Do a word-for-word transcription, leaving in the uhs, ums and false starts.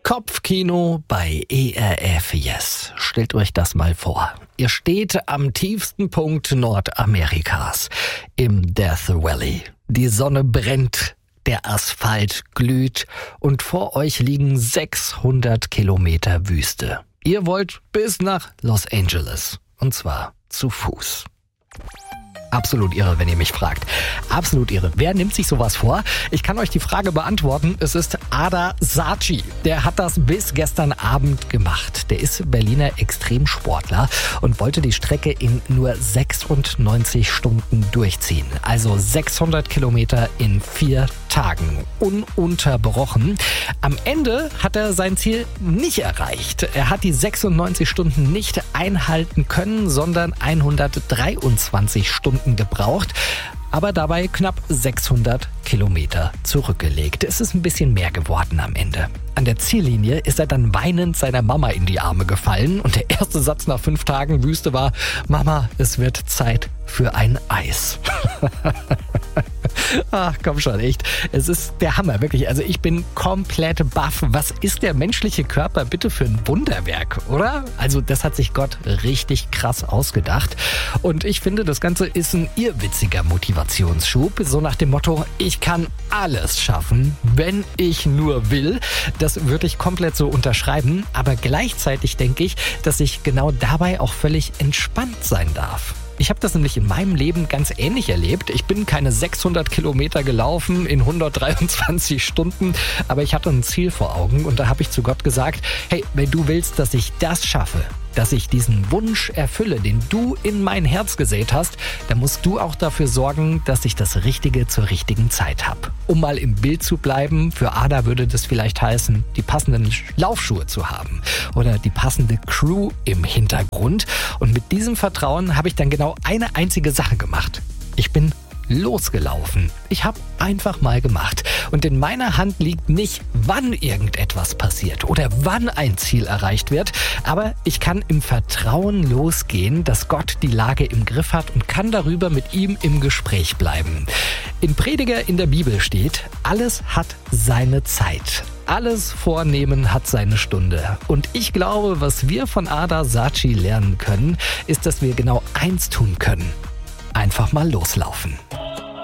Kopfkino bei E R F Yes. Stellt euch das mal vor. Ihr steht am tiefsten Punkt Nordamerikas, im Death Valley. Die Sonne brennt, der Asphalt glüht und vor euch liegen sechshundert Kilometer Wüste. Ihr wollt bis nach Los Angeles, und zwar zu Fuß. Absolut irre, wenn ihr mich fragt. Absolut irre. Wer nimmt sich sowas vor? Ich kann euch die Frage beantworten. Es ist Adar Saci. Der hat das bis gestern Abend gemacht. Der ist Berliner Extremsportler und wollte die Strecke in nur sechsundneunzig Stunden durchziehen. Also sechshundert Kilometer in vier Tagen. Ununterbrochen. Am Ende hat er sein Ziel nicht erreicht. Er hat die sechsundneunzig Stunden nicht einhalten können, sondern hundertdreiundzwanzig Stunden gebraucht, aber dabei knapp sechshundert Kilometer zurückgelegt. Es ist ein bisschen mehr geworden am Ende. An der Ziellinie ist er dann weinend seiner Mama in die Arme gefallen und der erste Satz nach fünf Tagen Wüste war: Mama, es wird Zeit für ein Eis. Ach, komm schon, echt. Es ist der Hammer, wirklich. Also ich bin komplett baff. Was ist der menschliche Körper bitte für ein Wunderwerk, oder? Also das hat sich Gott richtig krass ausgedacht. Und ich finde, das Ganze ist ein irrwitziger Motivationsschub. So nach dem Motto, ich kann alles schaffen, wenn ich nur will. Das würde ich komplett so unterschreiben. Aber gleichzeitig denke ich, dass ich genau dabei auch völlig entspannt sein darf. Ich habe das nämlich in meinem Leben ganz ähnlich erlebt. Ich bin keine sechshundert Kilometer gelaufen in hundertdreiundzwanzig Stunden, aber ich hatte ein Ziel vor Augen und da habe ich zu Gott gesagt: Hey, wenn du willst, dass ich das schaffe, dass ich diesen Wunsch erfülle, den du in mein Herz gesät hast, dann musst du auch dafür sorgen, dass ich das Richtige zur richtigen Zeit habe. Um mal im Bild zu bleiben, für Ada würde das vielleicht heißen, die passenden Laufschuhe zu haben oder die passende Crew im Hintergrund. Und mit diesem Vertrauen habe ich dann genau eine einzige Sache gemacht. Ich bin losgelaufen. Ich habe einfach mal gemacht. Und in meiner Hand liegt nicht, wann irgendetwas passiert oder wann ein Ziel erreicht wird, aber ich kann im Vertrauen losgehen, dass Gott die Lage im Griff hat und kann darüber mit ihm im Gespräch bleiben. In Prediger in der Bibel steht: Alles hat seine Zeit. Alles Vornehmen hat seine Stunde. Und ich glaube, was wir von Adar Saci lernen können, ist, dass wir genau eins tun können: einfach mal loslaufen.